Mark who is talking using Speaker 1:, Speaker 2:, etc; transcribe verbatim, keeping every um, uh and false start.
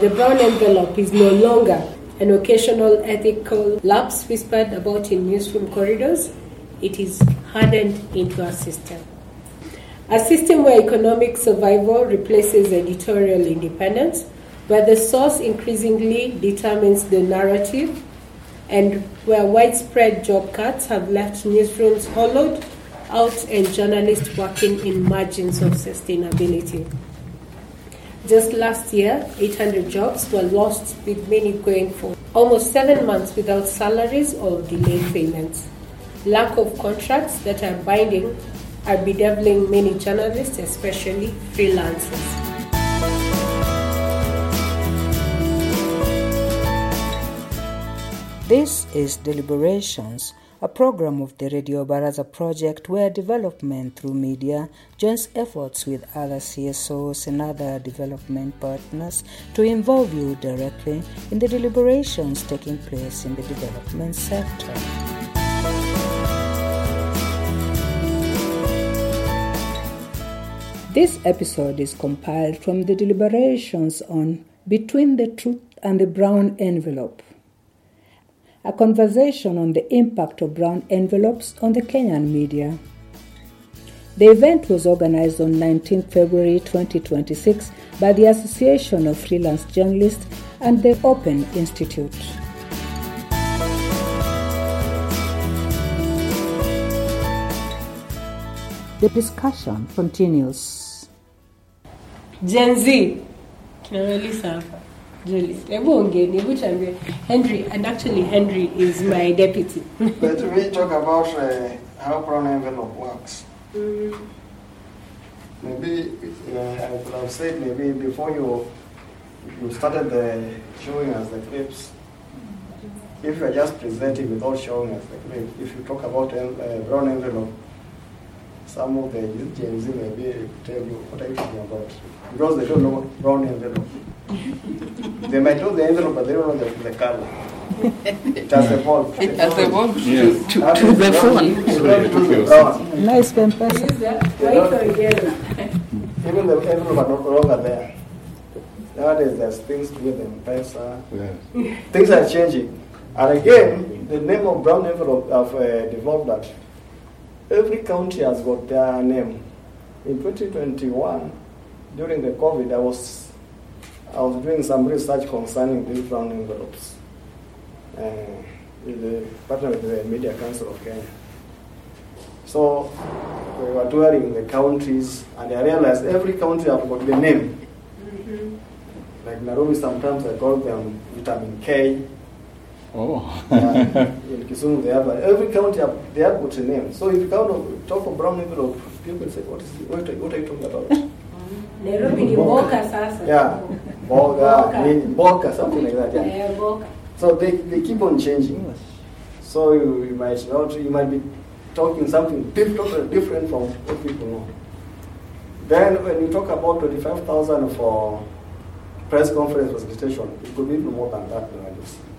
Speaker 1: The brown envelope is no longer an occasional ethical lapse whispered about in newsroom corridors. It is hardened into a system. A system where economic survival replaces editorial independence, where the source increasingly determines the narrative, and where widespread job cuts have left newsrooms hollowed out and journalists working in margins of sustainability. Just last year, eight hundred jobs were lost, with many going for almost seven months without salaries or delayed payments. Lack of contracts that are binding are bedeviling many journalists, especially freelancers.
Speaker 2: This is Deliberations, a program of the Radio Baraza project where development through media joins efforts with other C S Os and other development partners to involve you directly in the deliberations taking place in the development sector. This episode is compiled from the deliberations on Between the Truth and the Brown Envelope, a conversation on the impact of brown envelopes on the Kenyan media. The event was organized on nineteenth February twenty twenty-six by the Association of Freelance Journalists and the Open Institute. The discussion continues.
Speaker 1: Gen Z. Tunarudisha hapa. Julie, hebu ongeni, hebu tuambie. Henry, and actually Henry is my deputy.
Speaker 3: But we talk about uh, how brown envelope works. Mm. Maybe uh, I would have said maybe before you you started the showing us the clips. If you are just presenting without showing us the clip, if you talk about uh, brown envelope, some of the Gen Z maybe tell you what are you talking about, because they don't know brown envelope. They might know the envelope, but they don't know the, the color. It has evolved.
Speaker 4: It has evolved
Speaker 3: yes.
Speaker 4: to, to, to the phone.
Speaker 2: Nice pen person.
Speaker 1: White or yellow.
Speaker 3: Even the envelope are no longer there. Nowadays, there's things with the M-Pesa. Yeah. Things are changing. And again, the name of brown envelope have uh, developed that every county has got their name. In twenty twenty-one, during the COVID, I was I was doing some research concerning these brown envelopes uh, with the partner with the Media Council of Kenya. So we were touring the counties, and I realized every county has got the name. Mm-hmm. Like Nairobi, sometimes I call them vitamin K.
Speaker 4: Oh.
Speaker 3: uh, in Kisumu, they have uh, every county have, they have got a name. So if you count of, talk of brown envelope, people say, "What is it? What are, what are you talking about?"
Speaker 1: Nairobi ni Boka sasa.
Speaker 3: Yeah, Boga, Boka, something like that. Yeah.
Speaker 1: Yeah, Boka.
Speaker 3: So they, they keep on changing. So you, you might not, you might be talking something totally different from what people know. Then when you talk about twenty-five thousand for press conference facilitation, it could be even more than that nowadays.